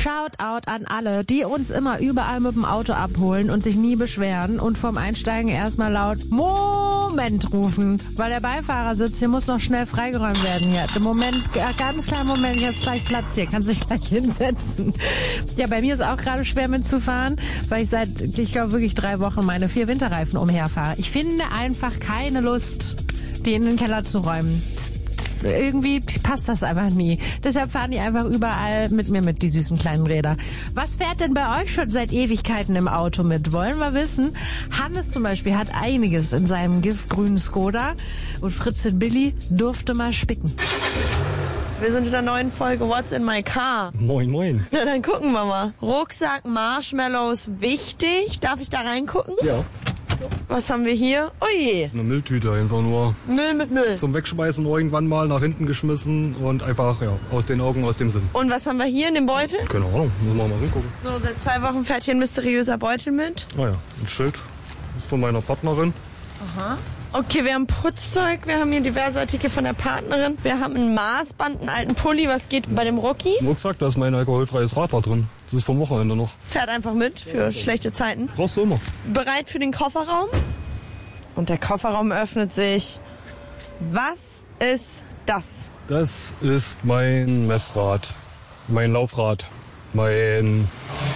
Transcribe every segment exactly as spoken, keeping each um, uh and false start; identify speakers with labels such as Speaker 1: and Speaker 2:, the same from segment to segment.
Speaker 1: Shoutout an alle, die uns immer überall mit dem Auto abholen und sich nie beschweren und vorm Einsteigen erstmal laut Moment rufen, weil der Beifahrersitz hier muss noch schnell freigeräumt werden. Ja, im Moment, ganz kleinen Moment, jetzt gleich Platz hier, kannst dich gleich hinsetzen. Ja, bei mir ist auch gerade schwer mitzufahren, weil ich seit, ich glaube wirklich drei Wochen meine vier Winterreifen umherfahre. Ich finde einfach keine Lust, die in den Keller zu räumen. Irgendwie passt das einfach nie. Deshalb fahren die einfach überall mit mir mit, die süßen kleinen Räder. Was fährt denn bei euch schon seit Ewigkeiten im Auto mit? Wollen wir wissen? Hannes zum Beispiel hat einiges in seinem giftgrünen Skoda und Fritzchen Billy durfte mal spicken.
Speaker 2: Wir sind in der neuen Folge What's in my car?
Speaker 3: Moin, moin.
Speaker 2: Na, dann gucken wir mal. Rucksack, Marshmallows, wichtig. Darf ich da reingucken?
Speaker 3: Ja.
Speaker 2: Was haben wir hier? Oh je.
Speaker 3: Eine Mülltüte einfach nur.
Speaker 2: Müll mit Müll.
Speaker 3: Zum Wegschmeißen irgendwann mal nach hinten geschmissen und einfach, ja, aus den Augen, aus dem Sinn.
Speaker 2: Und was haben wir hier in dem Beutel?
Speaker 3: Keine Ahnung, müssen wir mal hingucken.
Speaker 2: So, seit zwei Wochen fährt hier ein mysteriöser Beutel mit.
Speaker 3: Naja, ein Schild. Das ist von meiner Partnerin.
Speaker 2: Aha. Okay, wir haben Putzzeug, wir haben hier diverse Artikel von der Partnerin. Wir haben ein Maßband, einen alten Pulli, was geht bei dem Rucki?
Speaker 3: Im Rucksack, da ist mein alkoholfreies Rad da drin. Das ist vom Wochenende noch.
Speaker 2: Fährt einfach mit für schlechte Zeiten.
Speaker 3: Brauchst du immer.
Speaker 2: Bereit für den Kofferraum? Und der Kofferraum öffnet sich. Was ist das?
Speaker 3: Das ist mein Messrad. Mein Laufrad. Mein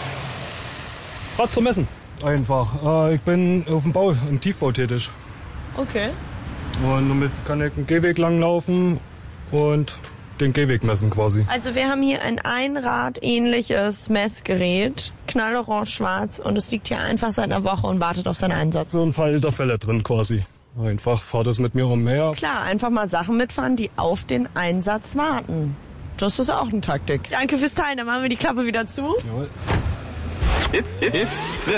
Speaker 3: Rad zum Messen. Einfach. Äh, ich bin auf dem Bau, im Tiefbau tätig.
Speaker 2: Okay.
Speaker 3: Und damit kann ich einen Gehweg langlaufen und den Gehweg messen quasi.
Speaker 2: Also wir haben hier ein Einrad-ähnliches Messgerät, knallorange-schwarz, und es liegt hier einfach seit einer Woche und wartet auf seinen Einsatz.
Speaker 3: So ein Fall der Fälle drin quasi. Einfach fahrt es mit mir umher.
Speaker 2: Klar, einfach mal Sachen mitfahren, die auf den Einsatz warten. Das ist auch eine Taktik. Danke fürs Teilen, dann machen wir die Klappe wieder zu.
Speaker 3: Jawohl.
Speaker 4: It's, it's, it's